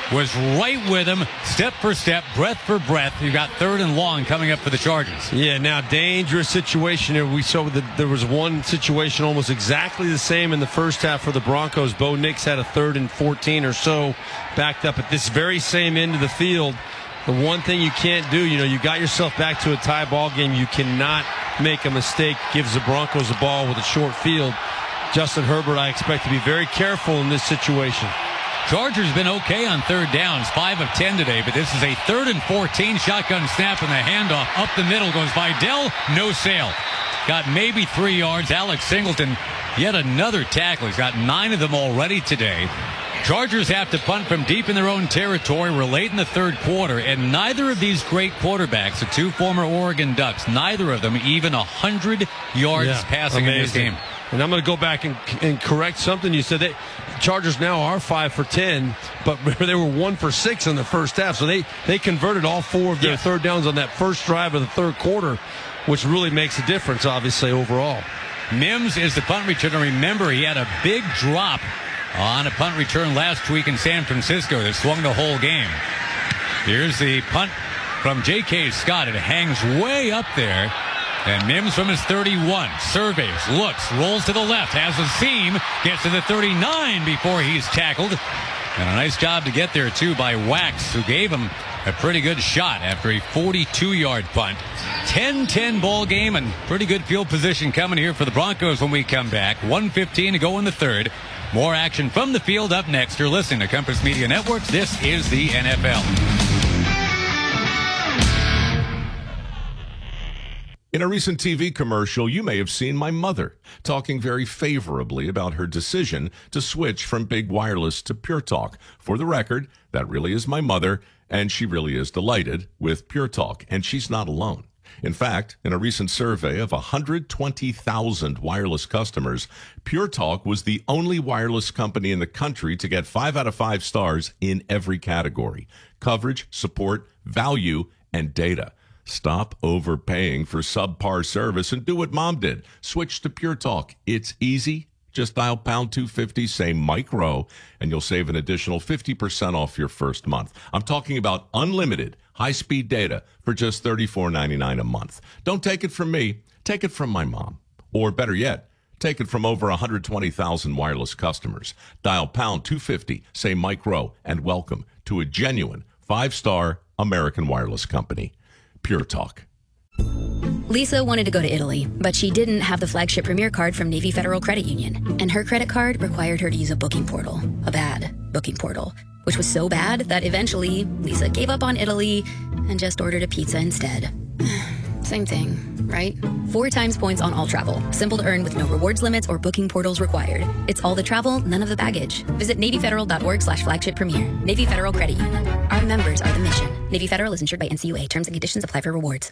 was right with him, step for step, breath for breath. You got 3rd and long coming up for the Chargers. Yeah, now dangerous situation here. We saw that there was one situation almost exactly the same in the first half for the Broncos. Bo Nix had a 3rd and 14 or so backed up at this very same end of the field. The one thing you can't do, you got yourself back to a tie ball game. You cannot make a mistake. Gives the Broncos the ball with a short field. Justin Herbert, I expect to be very careful in this situation. Chargers been okay on 3rd downs, 5 of 10 today, but this is a 3rd and 14 shotgun snap, and the handoff up the middle goes by Dell, no sail. Got maybe 3 yards. Alex Singleton, yet another tackle. He's got 9 of them already today. Chargers have to punt from deep in their own territory. We're late in the 3rd quarter, and neither of these great quarterbacks, the 2 former Oregon Ducks, neither of them even 100 yards passing in this game. And I'm going to go back and correct something you said. Chargers now are 5 for 10, but remember they were 1 for 6 in the first half. So they converted all 4 of their 3rd downs on that first drive of the 3rd quarter, which really makes a difference, obviously, overall. Mims is the punt returner. Remember, he had a big drop on a punt return last week in San Francisco that swung the whole game. Here's the punt from J.K. Scott. It hangs way up there. And Mims from his 31 surveys, looks, rolls to the left, has a seam, gets to the 39 before he's tackled. And a nice job to get there, too, by Wax, who gave him a pretty good shot after a 42-yard punt. 10-10 ball game and pretty good field position coming here for the Broncos when we come back. 1:15 to go in the 3rd. More action from the field up next. You're listening to Compass Media Networks. This is the NFL. In a recent TV commercial, you may have seen my mother talking very favorably about her decision to switch from Big Wireless to Pure Talk. For the record, that really is my mother, and she really is delighted with Pure Talk, and she's not alone. In fact, in a recent survey of 120,000 wireless customers, Pure Talk was the only wireless company in the country to get 5 out of 5 stars in every category: coverage, support, value, and data. Stop overpaying for subpar service and do what Mom did. Switch to Pure Talk. It's easy. Just dial pound 250, say Mike Rowe, and you'll save an additional 50% off your first month. I'm talking about unlimited high-speed data for just $34.99 a month. Don't take it from me. Take it from my mom. Or better yet, take it from over 120,000 wireless customers. Dial pound 250, say Mike Rowe, and welcome to a genuine 5-star American wireless company. Pure Talk. Lisa wanted to go to Italy, but she didn't have the flagship Premier card from Navy Federal Credit Union. And her credit card required her to use a booking portal, a bad booking portal, which was so bad that eventually Lisa gave up on Italy and just ordered a pizza instead. Same thing, right? 4 times points on all travel. Simple to earn with no rewards limits or booking portals required. It's all the travel, none of the baggage. Visit NavyFederal.org/flagship premier. Navy Federal Credit Union. Our members are the mission. Navy Federal is insured by NCUA. Terms and conditions apply for rewards.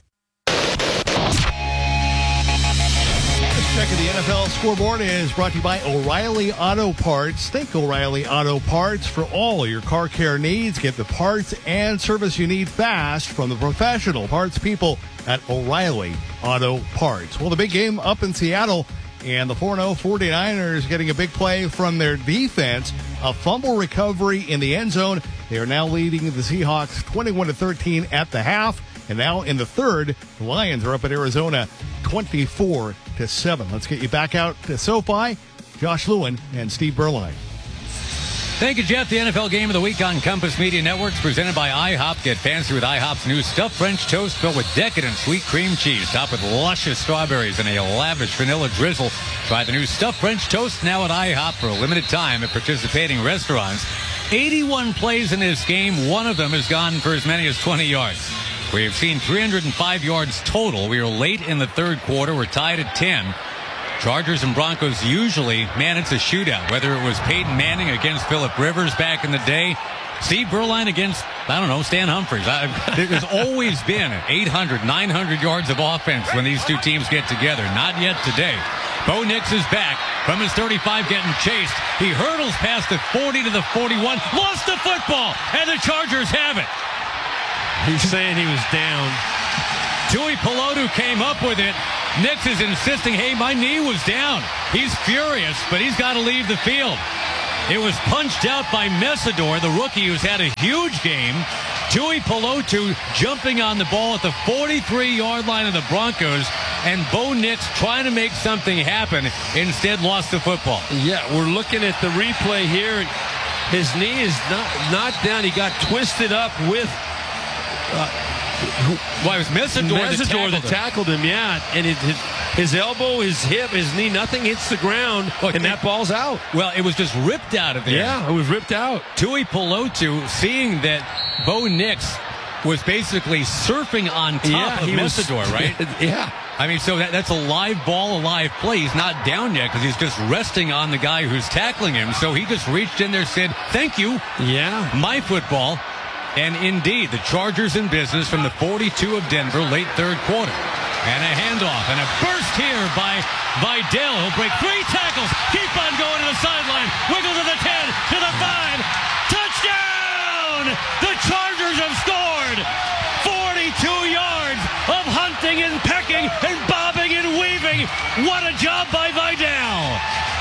Check of the NFL scoreboard is brought to you by O'Reilly Auto Parts. Think O'Reilly Auto Parts for all your car care needs. Get the parts and service you need fast from the professional parts people at O'Reilly Auto Parts. Well, the big game up in Seattle, and the 4-0 49ers getting a big play from their defense. A fumble recovery in the end zone. They are now leading the Seahawks 21-13 at the half. And now in the 3rd, the Lions are up at Arizona 24-7. Let's get you back out to SoFi. Josh Lewin and Steve Berline. Thank you, Jeff. The NFL Game of the Week on Compass Media Networks, presented by IHOP. Get fancy with IHOP's new stuffed French toast filled with decadent sweet cream cheese, topped with luscious strawberries and a lavish vanilla drizzle. Try the new stuffed French toast now at IHOP for a limited time at participating restaurants. 81 plays in this game. One of them has gone for as many as 20 yards. We have seen 305 yards total. We are late in the 3rd quarter. We're tied at 10. Chargers and Broncos usually, man, it's a shootout. Whether it was Peyton Manning against Phillip Rivers back in the day, Steve Berline against, Stan Humphries. There's always been 800, 900 yards of offense when these two teams get together. Not yet today. Bo Nix is back from his 35 getting chased. He hurdles past the 40 to the 41, lost the football, and the Chargers have it. He's saying he was down. Tui Pelotu came up with it. Nix is insisting, hey, my knee was down. He's furious, but he's got to leave the field. It was punched out by Mesidor, the rookie who's had a huge game. Tui Pelotu jumping on the ball at the 43-yard line of the Broncos, and Bo Nix trying to make something happen, instead lost the football. Yeah, we're looking at the replay here. His knee is not down. He got twisted up with... it was Mesidor that tackled him, yeah. And his elbow, his hip, his knee, nothing hits the ground, and that ball's out. Well, it was just ripped out of there. Yeah, it was ripped out. Tui Pelotu, seeing that Bo Nix was basically surfing on top of Mesidor, right? Yeah. I mean, so that's a live ball, a live play. He's not down yet because he's just resting on the guy who's tackling him. So he just reached in there, said, "Thank you. Yeah. My football." And indeed, the Chargers in business from the 42 of Denver, late third quarter. And a handoff and a burst here by Vidal. He'll break 3 tackles. Keep on going to the sideline. Wiggle to the 10, to the 5. Touchdown! The Chargers have scored! 42 yards of hunting and pecking and bobbing and weaving. What a job by Vidal!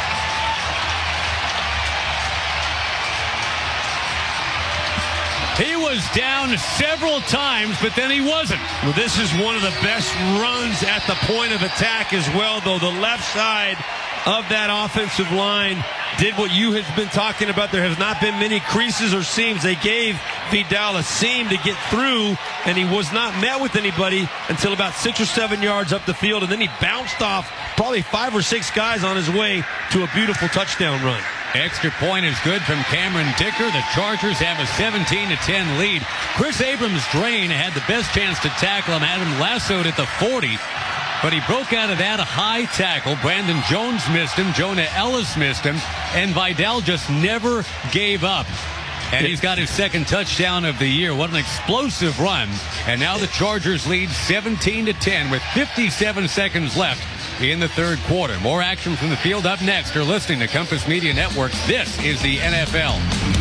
He was down several times, but then he wasn't. Well, this is one of the best runs at the point of attack as well, though. The left side of that offensive line did what you have been talking about. There has not been many creases or seams. They gave Vidal a seam to get through, and he was not met with anybody until about 6 or 7 yards up the field, and then he bounced off probably 5 or 6 guys on his way to a beautiful touchdown run. Extra point is good from Cameron Dicker. The Chargers have a 17-10 lead. Chris Abrams-Drain had the best chance to tackle him, had him lassoed at the 40. But he broke out of that, a high tackle. Brandon Jones missed him. Jonah Ellis missed him. And Vidal just never gave up. And he's got his second touchdown of the year. What an explosive run. And now the Chargers lead 17-10 with 57 seconds left in the third quarter. More action from the field up next. You're listening to Compass Media Networks. This is the NFL.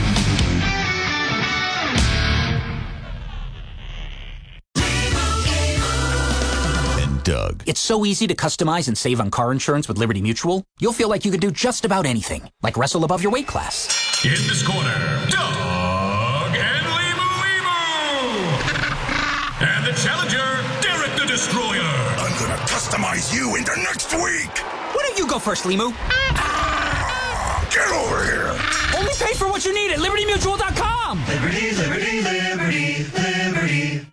Doug. It's so easy to customize and save on car insurance with Liberty Mutual. You'll feel like you could do just about anything, like wrestle above your weight class. In this corner, Doug and Limu. And the challenger, Derek the Destroyer. I'm gonna customize you into next week. Why don't you go first, Limu? Get over here. Only pay for what you need at LibertyMutual.com. Liberty, liberty, liberty, liberty.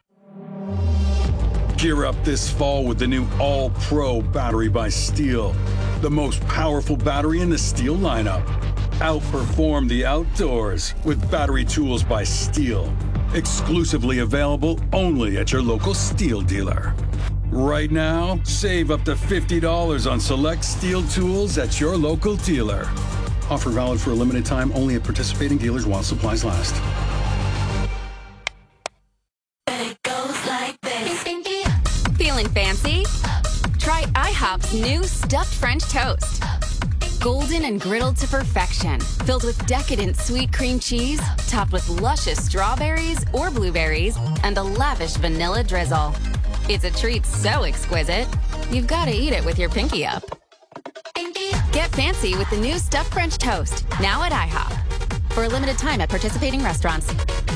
Gear up this fall with the new All-Pro battery by Steel. The most powerful battery in the Steel lineup. Outperform the outdoors with battery tools by Steel. Exclusively available only at your local Steel dealer. Right now, save up to $50 on select Steel tools at your local dealer. Offer valid for a limited time only at participating dealers while supplies last. Feeling fancy? Try IHOP's new stuffed French toast. Golden and griddled to perfection, filled with decadent sweet cream cheese, topped with luscious strawberries or blueberries, and a lavish vanilla drizzle. It's a treat so exquisite, you've got to eat it with your pinky up. Get fancy with the new stuffed French toast, now at IHOP. For a limited time at participating restaurants.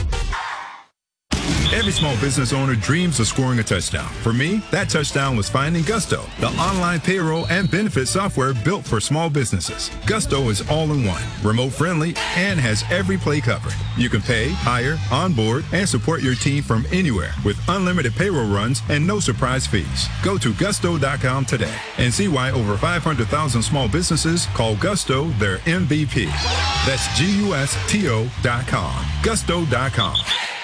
Every small business owner dreams of scoring a touchdown. For me, that touchdown was finding Gusto, the online payroll and benefit software built for small businesses. Gusto is all-in-one, remote-friendly, and has every play covered. You can pay, hire, onboard, and support your team from anywhere with unlimited payroll runs and no surprise fees. Go to gusto.com today and see why over 500,000 small businesses call Gusto their MVP. That's GUSTO.com. Gusto.com.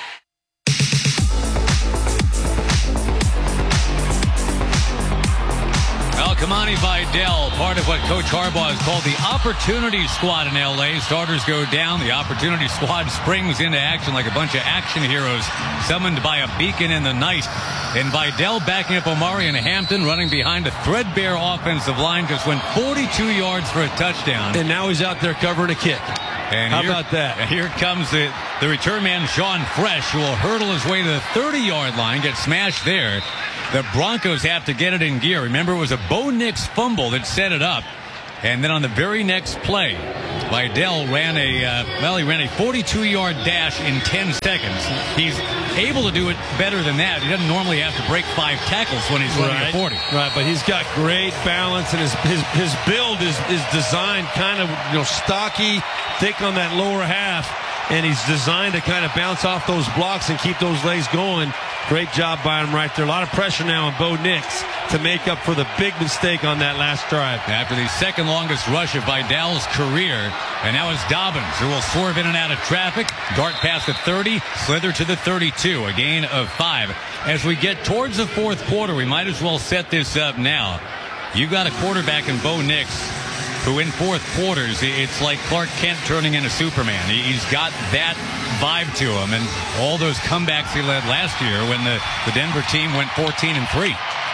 Kamani Vidal, part of what Coach Harbaugh has called the Opportunity Squad in L.A. Starters go down. The Opportunity Squad springs into action like a bunch of action heroes summoned by a beacon in the night. And Vidal backing up Omari and Hampton, running behind a threadbare offensive line, just went 42 yards for a touchdown. And now he's out there covering a kick. And how about that? Here comes the return man, Sean Fresh, who will hurdle his way to the 30-yard line, get smashed there. The Broncos have to get it in gear. Remember, it was a Bo Nix fumble that set it up. And then on the very next play, Vidal ran a 42-yard dash in 10 seconds. He's able to do it better than that. He doesn't normally have to break 5 tackles when he's running a 40. Right, but he's got great balance, and his build is designed kind of stocky, thick on that lower half, and he's designed to kind of bounce off those blocks and keep those legs going. Great job by him right there. A lot of pressure now on Bo Nix to make up for the big mistake on that last drive. After the second longest rush of Vidal's career, and now it's Dobbins, who will swerve in and out of traffic, dart past the 30, slither to the 32, a gain of 5. As we get towards the fourth quarter, we might as well set this up now. You've got a quarterback in Bo Nix who in fourth quarters, it's like Clark Kent turning into Superman. He's got that vibe to him, and all those comebacks he led last year when the Denver team went 14-3.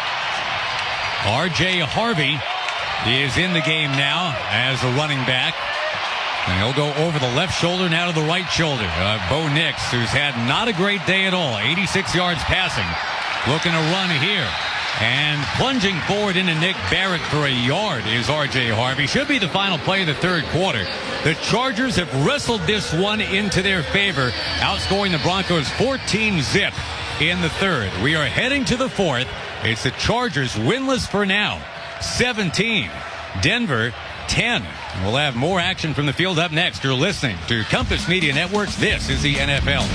R.J. Harvey is in the game now as a running back. And he'll go over the left shoulder, now to the right shoulder. Bo Nix, who's had not a great day at all. 86 yards passing. Looking to run here. And plunging forward into Nick Barrett for a yard is R.J. Harvey. Should be the final play of the third quarter. The Chargers have wrestled this one into their favor, outscoring the Broncos 14-0 in the third. We are heading to the fourth. It's the Chargers winless for now. 17. Denver 10. We'll have more action from the field up next. You're listening to Compass Media Networks. This is the NFL.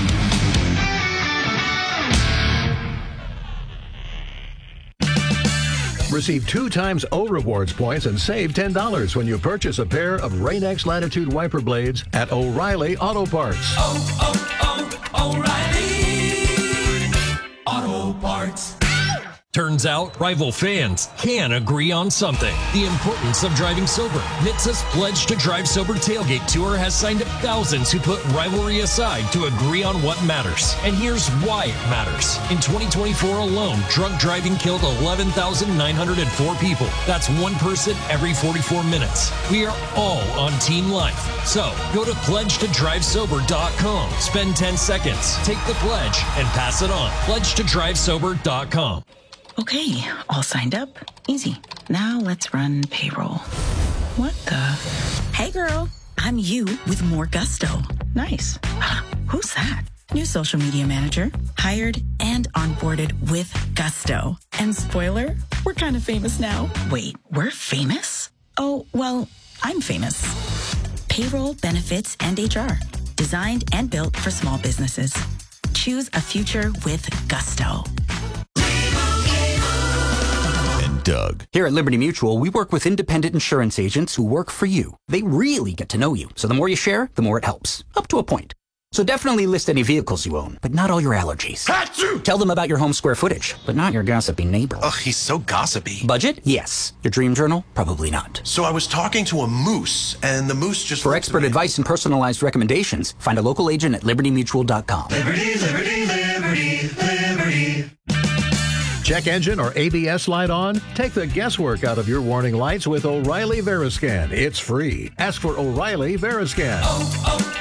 Receive 2 times O Rewards points and save $10 when you purchase a pair of Rain-X Latitude wiper blades at O'Reilly Auto Parts. O'Reilly Auto Parts. Turns out, rival fans can agree on something. The importance of driving sober. NHTSA's Pledge to Drive Sober Tailgate Tour has signed up thousands who put rivalry aside to agree on what matters. And here's why it matters. In 2024 alone, drunk driving killed 11,904 people. That's one person every 44 minutes. We are all on team life. So, go to pledgetodrivesober.com. Spend 10 seconds, take the pledge, and pass it on. Pledgetodrivesober.com. Okay, all signed up. Easy. Now let's run payroll. What the? Hey girl, I'm you with more gusto. Nice. Who's that? New social media manager. Hired and onboarded with gusto. And spoiler, we're kind of famous now. Wait, we're famous? Oh, well, I'm famous. Payroll, benefits, and HR. Designed and built for small businesses. Choose a future with gusto. Doug. Here at Liberty Mutual, we work with independent insurance agents who work for you. They really get to know you, so the more you share, the more it helps. Up to a point. So definitely list any vehicles you own, but not all your allergies. Achoo! Tell them about your home square footage, but not your gossipy neighbor. Ugh, he's so gossipy. Budget? Yes. Your dream journal? Probably not. So I was talking to a moose, and the moose just... For expert advice and personalized recommendations, find a local agent at libertymutual.com. Liberty, liberty, liberty, liberty. Check engine or ABS light on? Take the guesswork out of your warning lights with O'Reilly Veriscan. It's free. Ask for O'Reilly Veriscan.